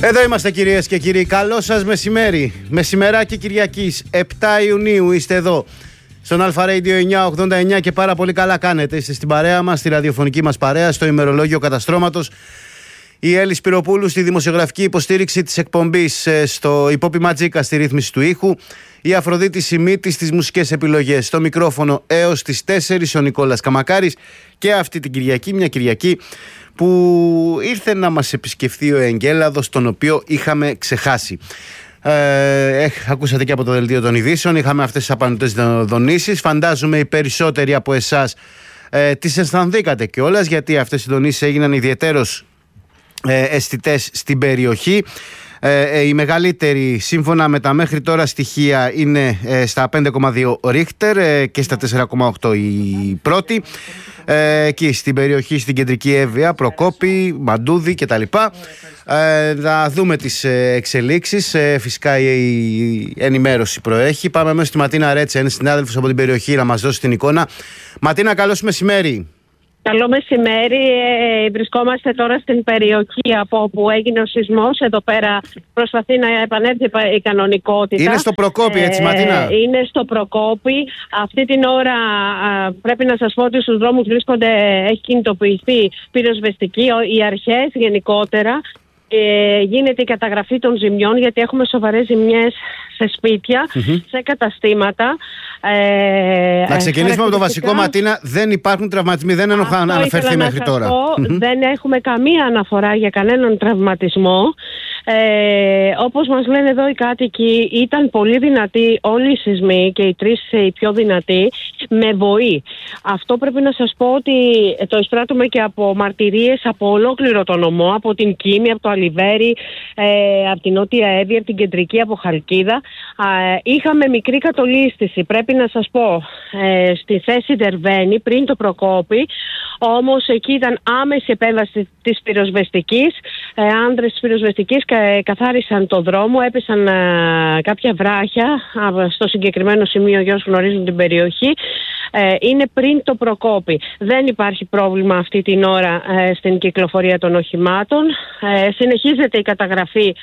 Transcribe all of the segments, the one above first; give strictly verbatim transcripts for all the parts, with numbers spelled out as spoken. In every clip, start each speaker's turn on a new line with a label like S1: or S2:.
S1: Εδώ είμαστε κυρίες και κύριοι, καλό σας μεσημέρι. Μεσημεράκι Κυριακής, επτά Ιουνίου είστε εδώ στον Αλφα Radio εννιακόσια ογδόντα εννιά και πάρα πολύ καλά κάνετε. Είστε στην παρέα μας, στη ραδιοφωνική μας παρέα, στο ημερολόγιο Καταστρώματος. Η Έλλη Σπυροπούλου στη δημοσιογραφική υποστήριξη της εκπομπής, στο υπόπημα Τζίκα στη ρύθμιση του ήχου. Η Αφροδίτη Σιμίτη στις μουσικές επιλογές. Στο μικρόφωνο έως τις τέσσερις ο Νικόλας Καμακάρης. Και αυτή την Κυριακή, μια Κυριακή που ήρθε να μας επισκεφθεί ο Εγκέλαδος, τον οποίο είχαμε ξεχάσει. Ε, ακούσατε και από το δελτίο των ειδήσεων, είχαμε αυτές τις απανωτές δονήσεις. Φαντάζομαι οι περισσότεροι από εσάς ε, τις αισθανθήκατε κιόλας, γιατί αυτές οι δονήσεις έγιναν ιδιαιτέρως ε, αισθητές στην περιοχή. Ε, η μεγαλύτερη, σύμφωνα με τα μέχρι τώρα στοιχεία, είναι ε, στα πέντε κόμμα δύο Ρίχτερ ε, και στα τέσσερα κόμμα οκτώ η πρώτη. Ε, εκεί στην περιοχή, στην κεντρική Εύβοια, Προκόπη, Μαντούδη κτλ. Ε, να δούμε τις εξελίξεις. Ε, φυσικά η ενημέρωση προέχει. Πάμε μέσα στη Ματίνα Ρέτσα, είναι συνάδελφος από την περιοχή, να μας δώσει την εικόνα. Ματίνα, καλώς μεσημέρι.
S2: Καλό μεσημέρι. Ε, βρισκόμαστε τώρα στην περιοχή από όπου έγινε ο σεισμός. Εδώ πέρα προσπαθεί να επανέλθει η κανονικότητα.
S1: Είναι στο Προκόπη, έτσι, Ματίνα?
S2: Ε, είναι στο Προκόπη. Αυτή την ώρα α, πρέπει να σας πω ότι στους δρόμους βρίσκονται, έχει κινητοποιηθεί πυροσβεστική, οι αρχές γενικότερα. Ε, γίνεται η καταγραφή των ζημιών, γιατί έχουμε σοβαρές ζημιές σε σπίτια, mm-hmm. σε καταστήματα. Ε,
S1: να ξεκινήσουμε από το βασικό, Ματίνα. Δεν υπάρχουν τραυματισμοί, δεν έχουν αναφερθεί μέχρι τώρα.
S2: Mm-hmm. Δεν έχουμε καμία αναφορά για κανέναν τραυματισμό. Ε, όπως μας λένε εδώ οι κάτοικοι, ήταν πολύ δυνατοί όλοι οι σεισμοί και οι τρεις οι πιο δυνατοί με βοή. Αυτό πρέπει να σας πω ότι το εισπράττουμε και από μαρτυρίες από ολόκληρο το νομό, από την Κίμη, από το Αλιβέρι, ε, από την Νότια Εύβοια, από την Κεντρική, από Χαλκίδα. Ε, είχαμε μικρή κατολίσθηση, πρέπει να σας πω, ε, στη θέση Δερβαίνη πριν το Προκόπη, όμως εκεί ήταν άμεση επέμβαση της πυροσβεστικής. Ε, άνδρες της πυροσβεστικής καθάρισαν το δρόμο, έπεσαν ε, κάποια βράχια ε, στο συγκεκριμένο σημείο, για όσους γνωρίζουν την περιοχή. Ε, είναι πριν το Προκόπη. Δεν υπάρχει πρόβλημα αυτή την ώρα ε, στην κυκλοφορία των οχημάτων. Ε, συνεχίζεται η καταγραφή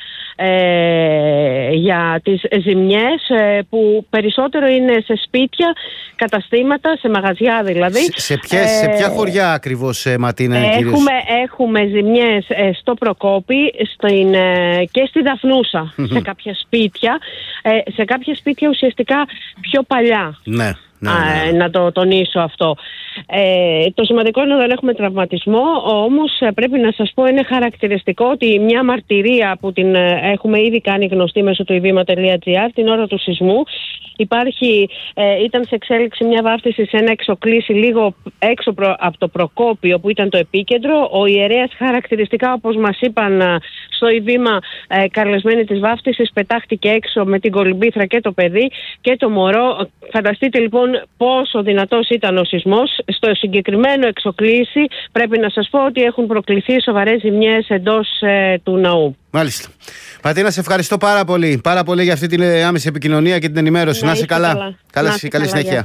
S2: ε, για τις ζημιές ε, που περισσότερο είναι σε σπίτια, καταστήματα, σε μαγαζιά δηλαδή.
S1: Σε, σε, ποιες, ε, σε ποια χωριά ακριβώς, ε, Ματίνα,
S2: έχουμε,
S1: κυρίως?
S2: έχουμε ζημιές ε, στο Προκόπη στην, ε, και στη Δαφνούσα, mm-hmm. σε κάποια σπίτια. Ε, σε κάποια σπίτια ουσιαστικά πιο παλιά.
S1: Ναι. Ναι, ναι.
S2: Να το τονίσω αυτό. Ε, το σημαντικό είναι ότι δεν έχουμε τραυματισμό, όμως πρέπει να σας πω είναι χαρακτηριστικό ότι μια μαρτυρία που την έχουμε ήδη κάνει γνωστή μέσω του εβήμα τελεία τζι άρ την ώρα του σεισμού. Υπάρχει, ε, ήταν σε εξέλιξη μια βάφτιση σε ένα εξοκλήσι λίγο έξω προ, από το Προκόπιο που ήταν το επίκεντρο. Ο ιερέας χαρακτηριστικά, όπως μας είπαν στο εβήμα ε, καλεσμένοι της βάφτισης, πετάχτηκε έξω με την κολυμπήθρα και το παιδί και το μωρό. Φανταστείτε λοιπόν πόσο δυνατός ήταν ο σεισμός. Στο συγκεκριμένο εξοκλήσι πρέπει να σας πω ότι έχουν προκληθεί σοβαρές ζημιές εντός ε, του ναού.
S1: Μάλιστα. Ματίνα, σε ευχαριστώ πάρα πολύ. Πάρα πολύ για αυτή την άμεση επικοινωνία και την ενημέρωση. Να, να είσαι καλά. καλά. καλά καλή καλά, συνέχεια.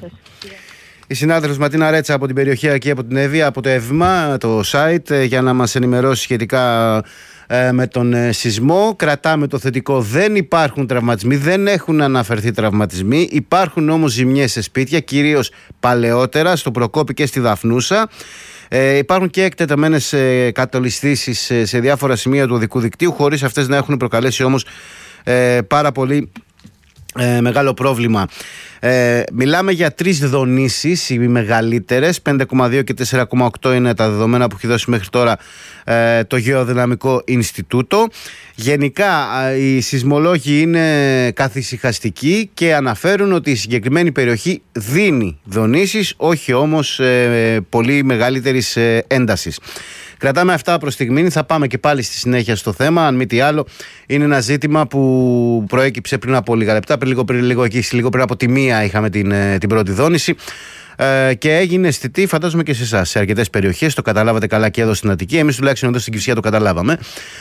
S1: Η συνάδελφος Ματίνα Ρέτσα από την περιοχή εκεί, από την Εύβοια, από το ΕΒΜΑ, το site, για να μας ενημερώσει σχετικά ε, με τον ε, σεισμό. Κρατάμε το θετικό. Δεν υπάρχουν τραυματισμοί, δεν έχουν αναφερθεί τραυματισμοί. Υπάρχουν όμως ζημιές σε σπίτια, κυρίως παλαιότερα, στο Προκόπη και στη Δαφνούσα. Ε, υπάρχουν και εκτεταμένες ε, κατολισθήσεις ε, σε διάφορα σημεία του οδικού δικτύου, χωρίς αυτές να έχουν προκαλέσει όμως ε, πάρα πολύ ε, μεγάλο πρόβλημα. Ε, μιλάμε για τρεις δονήσεις, οι μεγαλύτερες, πέντε κόμμα δύο και τέσσερα κόμμα οκτώ είναι τα δεδομένα που έχει δώσει μέχρι τώρα ε, το Γεωδυναμικό Ινστιτούτο. Γενικά οι σεισμολόγοι είναι καθησυχαστικοί και αναφέρουν ότι η συγκεκριμένη περιοχή δίνει δονήσεις, όχι όμως ε, πολύ μεγαλύτερης ε, έντασης. Κρατάμε αυτά προς στιγμή, θα πάμε και πάλι στη συνέχεια στο θέμα. Αν μη τι άλλο, είναι ένα ζήτημα που προέκυψε πριν από λίγα λεπτά, πριν λίγο, πριν, λίγο, εκεί, λίγο πριν από τη μία είχαμε την, την πρώτη δόνηση ε, και έγινε αισθητή, φαντάζομαι και σε εσάς, σε αρκετές περιοχές. Το καταλάβατε καλά και εδώ στην Αττική. Εμείς τουλάχιστον εδώ στην Κυφσιά το καταλάβαμε.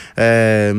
S1: Ε,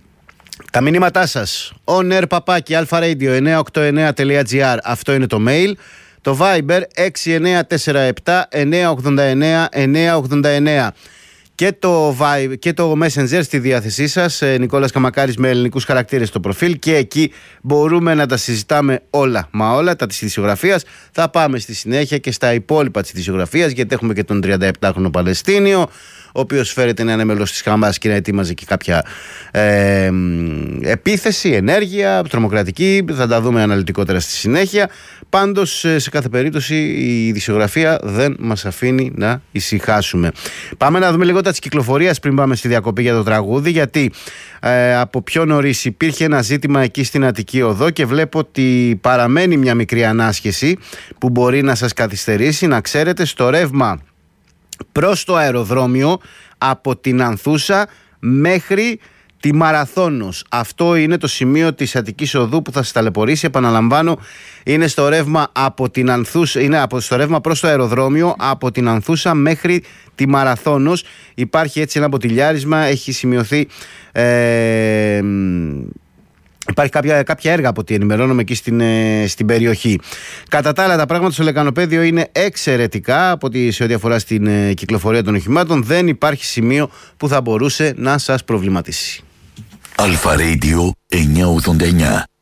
S1: τα μηνύματά σας on air παπάκι alfaradio εννιακόσια ογδόντα εννιά τελεία τζι άρ, αυτό είναι το mail. Το Viber έξι εννιά τέσσερα επτά εννιακόσια ογδόντα εννιά εννιακόσια ογδόντα εννιά. και το, Vibe, και το Messenger στη διάθεσή σας, Νικόλας Καμακάρης με ελληνικούς χαρακτήρες στο προφίλ, και εκεί μπορούμε να τα συζητάμε όλα μα όλα τα της ειδησιογραφίας. Θα πάμε στη συνέχεια και στα υπόλοιπα της ειδησιογραφίας, γιατί έχουμε και τον τριανταεπτάχρονο Παλαιστίνιο, ο οποίος φέρεται να είναι μέλος της Χαμάς και να ετοίμαζε και κάποια ε, επίθεση, ενέργεια τρομοκρατική. Θα τα δούμε αναλυτικότερα στη συνέχεια. Πάντως, σε κάθε περίπτωση, η ειδησιογραφία δεν μας αφήνει να ησυχάσουμε. Πάμε να δούμε λίγο τα της κυκλοφορίας πριν πάμε στη διακοπή για το τραγούδι, γιατί ε, από πιο νωρίς υπήρχε ένα ζήτημα εκεί στην Αττική Οδό και βλέπω ότι παραμένει μια μικρή ανάσχεση που μπορεί να σας καθυστερήσει. Να ξέρετε, στο ρεύμα προς το αεροδρόμιο από την Ανθούσα μέχρι τη Μαραθώνος. Αυτό είναι το σημείο της Αττικής Οδού που θα σας ταλαιπωρήσει. Επαναλαμβάνω, είναι στο ρεύμα από την Ανθούσα, είναι από στο ρεύμα προς το αεροδρόμιο από την Ανθούσα μέχρι τη Μαραθώνος. Υπάρχει έτσι ένα μποτιλιάρισμα, έχει σημειωθεί ε, Υπάρχει κάποια, κάποια έργα από ό,τι ενημερώνομαι εκεί στην, ε, στην περιοχή. Κατά τα άλλα, τα πράγματα στο Λεκανοπέδιο είναι εξαιρετικά από ό,τι σε ό,τι αφορά στην ε, κυκλοφορία των οχημάτων. Δεν υπάρχει σημείο που θα μπορούσε να σας προβληματίσει.
S3: Αλφα Radio εννιακόσια ογδόντα εννιά.